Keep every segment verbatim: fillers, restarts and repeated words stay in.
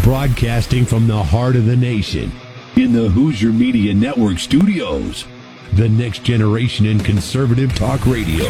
Broadcasting from the heart of the nation, in the Hoosier Media Network studios, the next generation in conservative talk radio.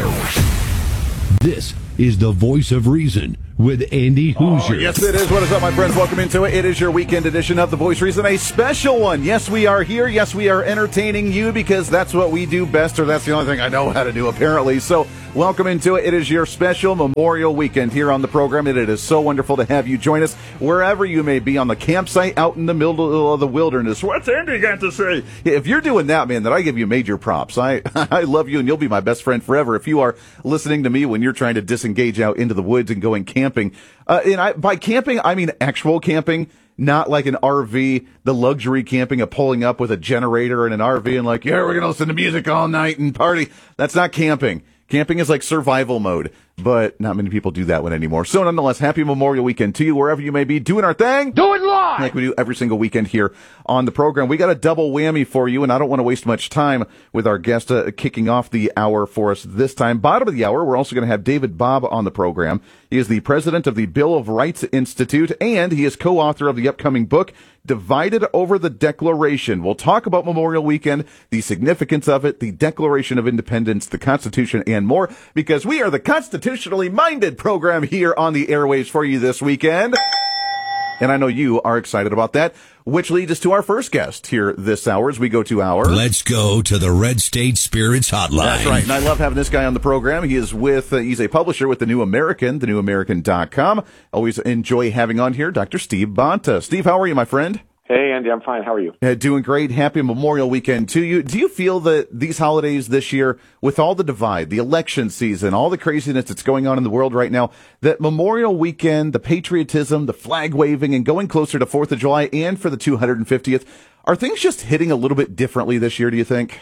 This is the Voice of Reason with Andy Hoosier. Oh, yes, it is. What is up, my friends? Welcome into it. It is your weekend edition of the Voice of Reason, a special one. Yes, we are here. Yes, we are entertaining you because that's what we do best, or that's the only thing I know how to do, apparently. So welcome into it. It is your special Memorial Weekend here on the program, and it is so wonderful to have you join us wherever you may be, on the campsite, out in the middle of the wilderness. What's Andy got to say? If you're doing that, man, then I give you major props. I, I love you, and you'll be my best friend forever if you are listening to me when you're trying to disengage out into the woods and going camping. Uh, and I, by camping, I mean actual camping. Not like an R V, the luxury camping of pulling up with a generator and an R V and like, yeah, we're going to listen to music all night and party. That's not camping. Camping is like survival mode, but not many people do that one anymore. So nonetheless, happy Memorial Weekend to you, wherever you may be, doing our thing. Do it live! Like we do every single weekend here on the program. We got a double whammy for you, and I don't want to waste much time with our guest uh, kicking off the hour for us this time. Bottom of the hour, we're also going to have David Bobb on the program. He is the president of the Bill of Rights Institute, and he is co-author of the upcoming book, Divided Over the Declaration. We'll talk about Memorial Weekend, the significance of it, the Declaration of Independence, the Constitution, and more, because we are the constitutionally minded program here on the airwaves for you this weekend. And I know you are excited about that, which leads us to our first guest here this hour as we go to our... Let's go to the Red State Spirits Hotline. That's right, and I love having this guy on the program. He is with, uh, he's a publisher with The New American, the new american dot com. Always enjoy having on here Doctor Steve Bonta. Steve, how are you, my friend? Hey, Andy, I'm fine. How are you? Uh, doing great. Happy Memorial Weekend to you. Do you feel that these holidays this year, with all the divide, the election season, all the craziness that's going on in the world right now, that Memorial Weekend, the patriotism, the flag waving, and going closer to fourth of July and for the two hundred fiftieth, are things just hitting a little bit differently this year, do you think?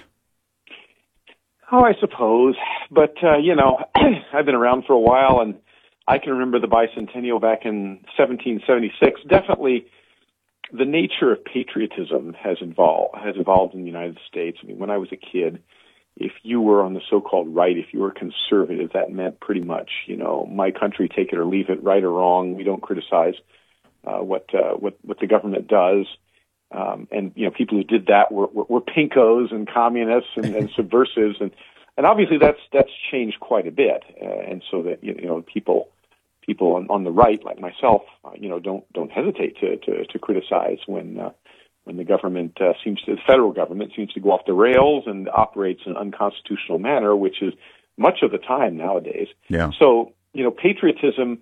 Oh, I suppose. But, uh, you know, I've been around for a while, and I can remember the bicentennial back in seventeen seventy-six. Definitely the nature of patriotism has evolved, has evolved in the United States. I mean, when I was a kid, if you were on the so-called right, if you were conservative, that meant pretty much, you know, my country, take it or leave it, right or wrong. We don't criticize uh, what, uh, what what the government does. Um, and, you know, people who did that were, were, were pinkos and communists and, and subversives. And, and obviously that's that's changed quite a bit. Uh, and so that, you know, people... People on, on the right, like myself, uh, you know, don't don't hesitate to to, to criticize when uh, when the government uh, seems to, the federal government seems to go off the rails and operates in an unconstitutional manner, which is much of the time nowadays. Yeah. So, you know, patriotism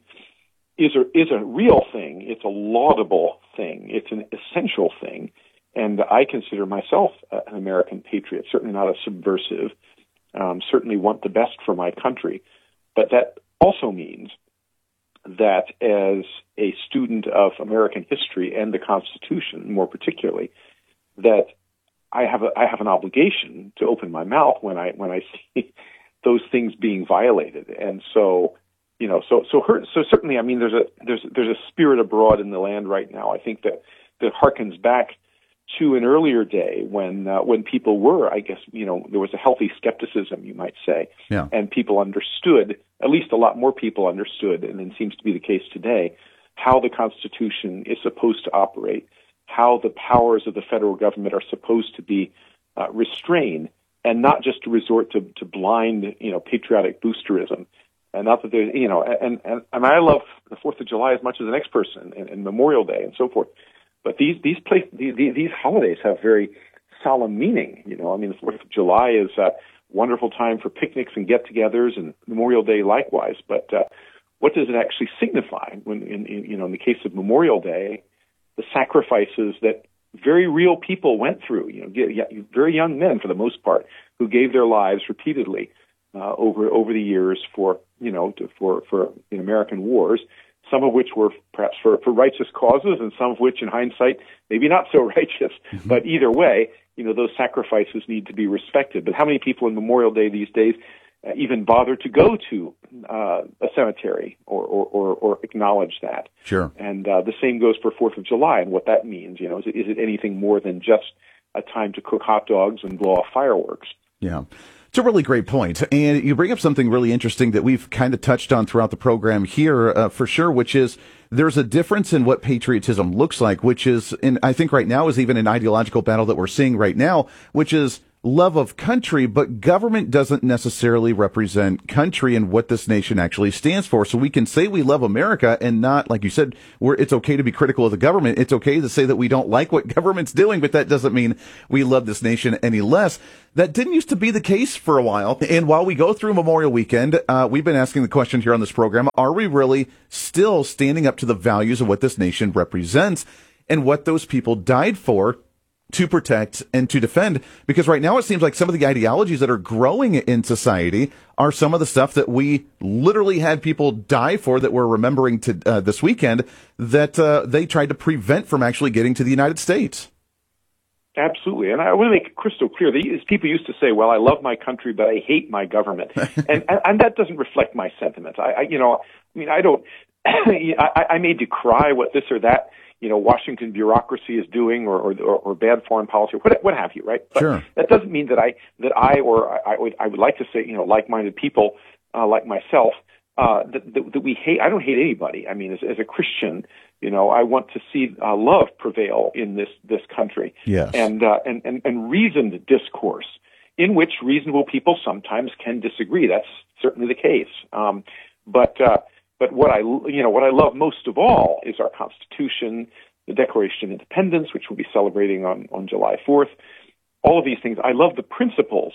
is a is a real thing. It's a laudable thing. It's an essential thing, and I consider myself an American patriot. Certainly not a subversive. Um, certainly want the best for my country, but that also means that as a student of American history and the Constitution, more particularly, that I have a, I have an obligation to open my mouth when I when I see those things being violated. And so, you know, so so her, so certainly, I mean, there's a there's there's a spirit abroad in the land right now. I think that that harkens back to an earlier day when uh, when people were, I guess, you know, there was a healthy skepticism, you might say, yeah. And people understood, at least a lot more people understood, and it seems to be the case today, how the Constitution is supposed to operate, how the powers of the federal government are supposed to be uh, restrained, and not just to resort to, to blind, you know, patriotic boosterism. And not that there's, you know, and, and, and I love the fourth of July as much as the next person, and, and Memorial Day and so forth. But these these, place, these these holidays have very solemn meaning. You know, I mean, the fourth of July is a wonderful time for picnics and get-togethers, and Memorial Day likewise. But uh, what does it actually signify? When, in, in, you know, in the case of Memorial Day, the sacrifices that very real people went through. You know, very young men for the most part who gave their lives repeatedly uh, over over the years for you know to, for for in American wars. Some of which were perhaps for, for righteous causes, and some of which, in hindsight, maybe not so righteous. Mm-hmm. But either way, you know, those sacrifices need to be respected. But how many people on Memorial Day these days uh, even bother to go to uh, a cemetery or, or, or, or acknowledge that? Sure. And uh, the same goes for Fourth of July and what that means. You know, is it, is it anything more than just a time to cook hot dogs and blow off fireworks? Yeah. It's a really great point. And you bring up something really interesting that we've kind of touched on throughout the program here, uh, for sure, which is there's a difference in what patriotism looks like, which is, in, I think right now is even an ideological battle that we're seeing right now, which is love of country, but government doesn't necessarily represent country and what this nation actually stands for. So we can say we love America and not, like you said, where it's okay to be critical of the government. It's okay to say that we don't like what government's doing, but that doesn't mean we love this nation any less. That didn't used to be the case for a while. And while we go through Memorial Weekend, uh, we've been asking the question here on this program, are we really still standing up to the values of what this nation represents and what those people died for, to protect and to defend? Because right now it seems like some of the ideologies that are growing in society are some of the stuff that we literally had people die for, that we're remembering to uh, this weekend, that uh, they tried to prevent from actually getting to the United States. Absolutely. And I want to make it crystal clear. These people used to say, well, I love my country, but I hate my government. and, and and that doesn't reflect my sentiments. I, I you know, I mean, I don't, I, I may decry what this or that, you know, Washington bureaucracy is doing, or, or, or bad foreign policy, or what, what have you, right? But sure. That doesn't mean that I, that I, or I would, I would like to say, you know, like-minded people, uh, like myself, uh, that, that, that we hate, I don't hate anybody. I mean, as, as a Christian, you know, I want to see, uh, love prevail in this, this country. Yes. And, uh, and, and, and reasoned discourse in which reasonable people sometimes can disagree. That's certainly the case. Um, but, uh, But what I, you know, what I love most of all is our Constitution, the Declaration of Independence, which we'll be celebrating on, on July fourth. All of these things. I love the principles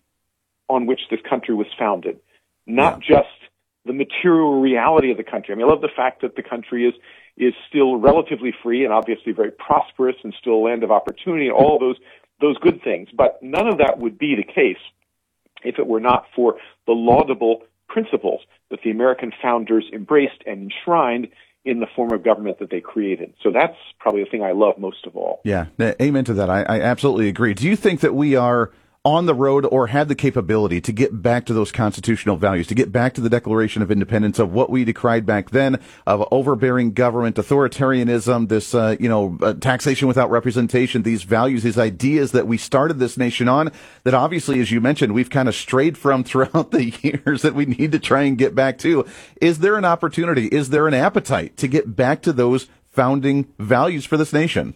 on which this country was founded, not yeah. just the material reality of the country. I mean, I love the fact that the country is is still relatively free and obviously very prosperous and still a land of opportunity and all those those good things. But none of that would be the case if it were not for the laudable principles that the American founders embraced and enshrined in the form of government that they created. So that's probably the thing I love most of all. Yeah, amen to that. I, I absolutely agree. Do you think that we are on the road or have the capability to get back to those constitutional values, to get back to the Declaration of Independence, of what we decried back then, of overbearing government, authoritarianism, this, uh, you know, uh, taxation without representation, these values, these ideas that we started this nation on, that obviously, as you mentioned, we've kind of strayed from throughout the years, that we need to try and get back to. Is there an opportunity? Is there an appetite to get back to those founding values for this nation?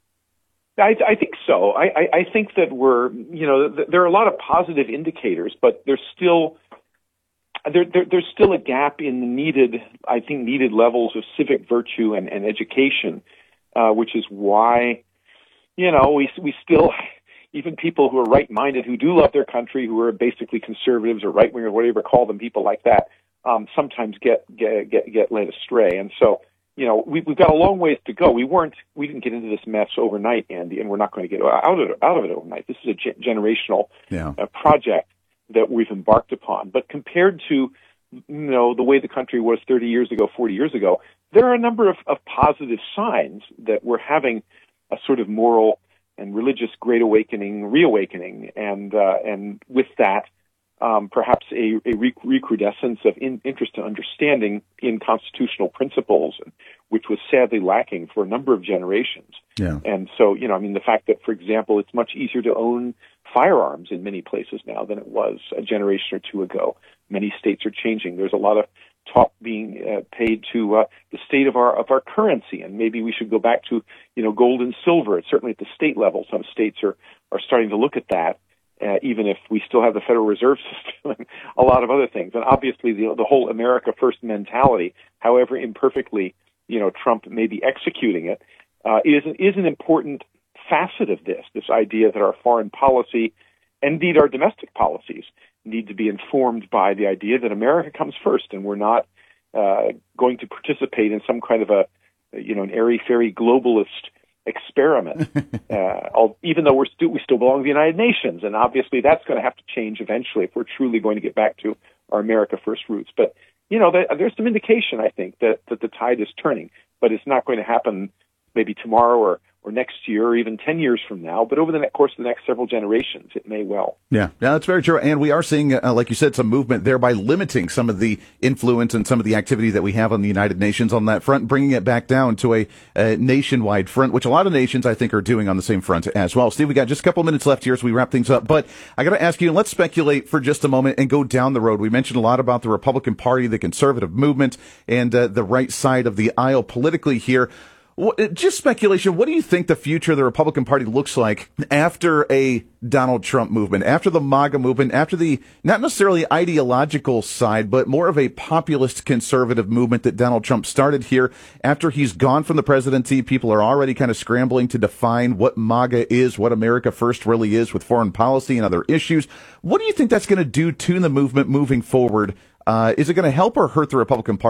I, I think so. I, I, I think that we're, you know, th- there are a lot of positive indicators, but there's still there, there, there's still a gap in the needed, I think, needed levels of civic virtue and, and education, uh, which is why, you know, we we still, even people who are right-minded, who do love their country, who are basically conservatives or right-wing or whatever call them, people like that, um, sometimes get get get get led astray, and so. You know, we, we've got a long ways to go. We weren't, we didn't get into this mess overnight, Andy, and we're not going to get out of it, out of it overnight. This is a ge- generational yeah. uh, project that we've embarked upon. But compared to, you know, the way the country was thirty years ago, forty years ago, there are a number of, of positive signs that we're having a sort of moral and religious great awakening, reawakening, and uh, and with that, Um, perhaps a, a rec- recrudescence of in, interest and understanding in constitutional principles, which was sadly lacking for a number of generations. Yeah. And so, you know, I mean, the fact that, for example, it's much easier to own firearms in many places now than it was a generation or two ago. Many states are changing. There's a lot of talk being uh, paid to uh, the state of our of our currency, and maybe we should go back to, you know, gold and silver. It's certainly at the state level. Some states are are starting to look at that. Uh, even if we still have the Federal Reserve System and a lot of other things. And obviously the, the whole America First mentality, however imperfectly, you know, Trump may be executing it, uh, is, is an important facet of this, this idea that our foreign policy, indeed our domestic policies, need to be informed by the idea that America comes first and we're not uh, going to participate in some kind of a, you know, an airy-fairy globalist experiment, uh, even though we're stu- we still belong to the United Nations, and obviously that's going to have to change eventually if we're truly going to get back to our America First roots. But, you know, th- there's some indication, I think, that, that the tide is turning, but it's not going to happen maybe tomorrow or, or next year, or even ten years from now, but over the course of the next several generations, it may well. Yeah, yeah, that's very true. And we are seeing, uh, like you said, some movement there by limiting some of the influence and some of the activity that we have on the United Nations on that front, bringing it back down to a, a nationwide front, which a lot of nations, I think, are doing on the same front as well. Steve, we got just a couple minutes left here as we wrap things up. But I got to ask you, let's speculate for just a moment and go down the road. We mentioned a lot about the Republican Party, the conservative movement, and uh, the right side of the aisle politically here. Just speculation, what do you think the future of the Republican Party looks like after a Donald Trump movement, after the MAGA movement, after the not necessarily ideological side, but more of a populist conservative movement that Donald Trump started here? After he's gone from the presidency, people are already kind of scrambling to define what MAGA is, what America First really is with foreign policy and other issues. What do you think that's going to do to the movement moving forward? Uh, is it going to help or hurt the Republican Party?